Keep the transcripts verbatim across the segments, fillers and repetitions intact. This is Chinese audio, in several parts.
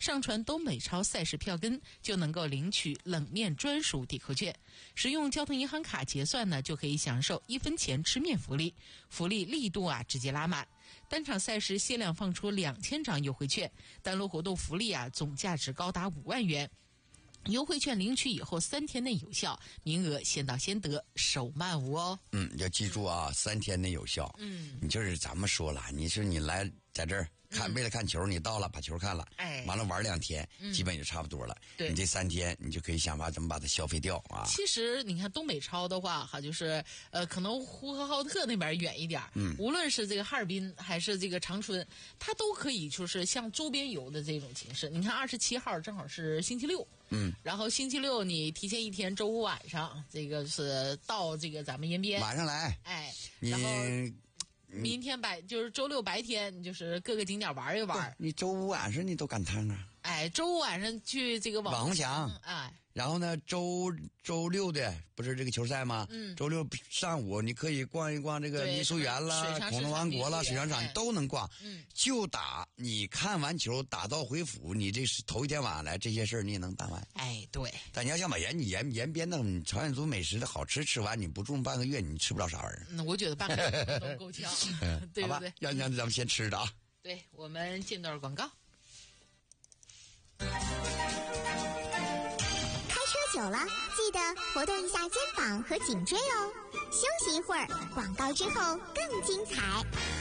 上传东北超赛事票根，就能够领取冷面专属抵扣券。使用交通银行卡结算呢，就可以享受一分钱吃面福利，福利力度啊直接拉满。单场赛事限量放出两千张优惠券，单轮活动福利啊总价值高达五万元。优惠券领取以后三天内有效，名额先到先得，手慢无哦。 嗯，要记住啊，三天内有效。嗯，你就是咱们说了，你说你来在这儿看，嗯、为了看球，你到了把球看了，哎，完了玩两天，嗯、基本也差不多了。对，你这三天你就可以想法怎么把它消费掉啊。 其实你看东北超的话，哈，就是呃，可能呼和浩特那边远一点，嗯，无论是这个哈尔滨还是这个长春，它都可以就是像周边游的这种形式。你看二十七号正好是星期六。嗯，然后星期六你提前一天，周五晚上，这个是到这个咱们延边晚上来， 哎， 你然后明天白就是周六白天，就是各个景点玩一玩。 你周五晚上你都赶趟啊？ 哎，周五晚上去这个网红墙， 哎， 然后呢，周周六的不是这个球赛吗？嗯，周六上午你可以逛一逛这个民俗园啦、恐龙王国啦、水上场你都能逛。嗯，就打你看完球打道回府，你这是头一天晚上来，这些事儿你也能办完。 哎，对。 但你要想把延你延延边的朝鲜族美食的好吃吃完，你不种半个月，你吃不了啥玩意儿。 嗯，我觉得半个月都够呛，对不对？ 要让咱们先吃的啊。 对，我们进段广告。 久了，记得活动一下肩膀和颈椎哦。休息一会儿，广告之后更精彩。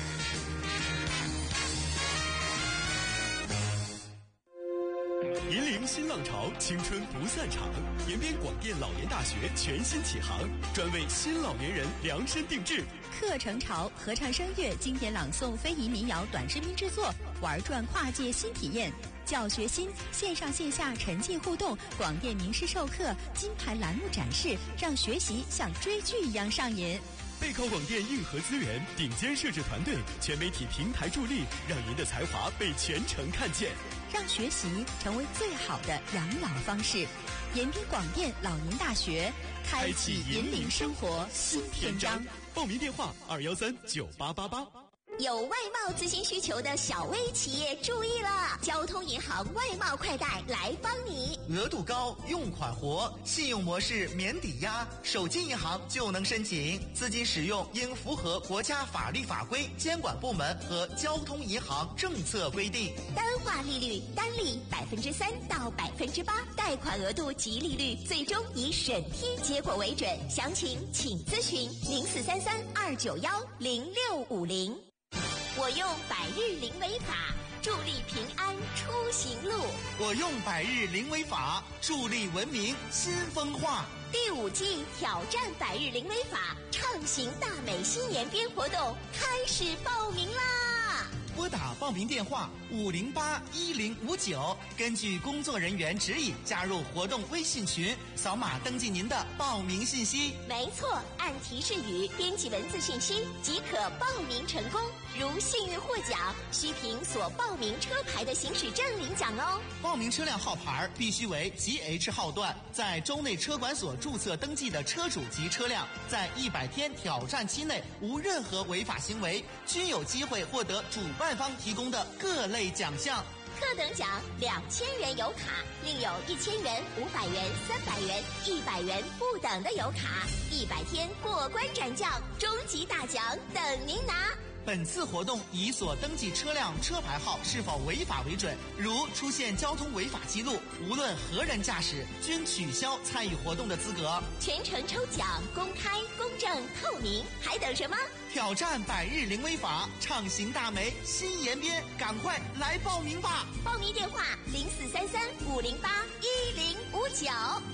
引领新浪潮，青春不散场。延边广电老年大学全新启航，专为新老年人量身定制。 课程潮，合唱声乐、经典朗诵、非遗民谣、短视频制作，玩转跨界新体验。教学新，线上线下沉浸互动，广电名师授课，金牌栏目展示，让学习像追剧一样上瘾。 备考广电硬核资源，顶尖摄制团队，全媒体平台助力，让您的才华被全城看见， 让学习成为最好的养老方式。延边广电老年大学，开启引领生活新篇章。 报名电话：二幺三九八八八。 有外贸资金需求的小微企业注意了，交通银行外贸快贷来帮你。 额度高，用款活，信用模式免抵押，手机银行就能申请。资金使用应符合国家法律法规、监管部门和交通银行政策规定。 单化利率单利百分之三到百分之八，贷款额度及利率最终以审批结果为准。详情请咨询零四三三二九幺零六五零。我用百日零违法助力平安出行路， 我用百日零违法助力文明新风化。 第五季挑战百日零违法畅行大美新延边活动开始报名啦！ 拨打报名电话五零八一零五九，根据工作人员指引加入活动微信群，扫码登记您的报名信息。 没错，按提示语编辑文字信息即可报名成功。如幸运获奖，需凭所报名车牌的行驶证领奖哦。 报名车辆号牌必须为 G H 号段，在州内车管所注册登记的车主及车辆，在一百天挑战期内无任何违法行为，均有机会获得主办方提供的各类奖项。 特等奖两千元油卡，另有一千元、五百元、三百元、一百元不等的油卡，一百天过关斩将，终极大奖等您拿。 本次活动以所登记车辆车牌号是否违法为准，如出现交通违法记录，无论何人驾驶，均取消参与活动的资格。 全程抽奖公开、公正、透明，还等什么？ 挑战百日零违法，畅行大美新延边，赶快来报名吧！ 报名电话零四三三五零八一零五九。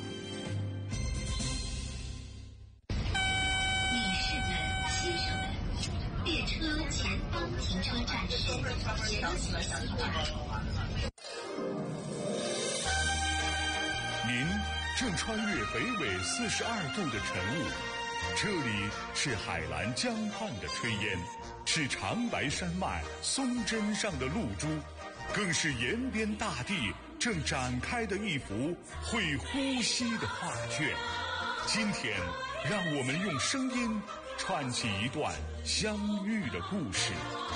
女士们、先生们。列车前方停车站是连锁小驿站。 您正穿越北纬四十二度的晨雾，这里是海蓝江畔的炊烟，是长白山脉松针上的露珠，更是延边大地正展开的一幅会呼吸的画卷。今天，让我们用声音串起一段相遇的故事。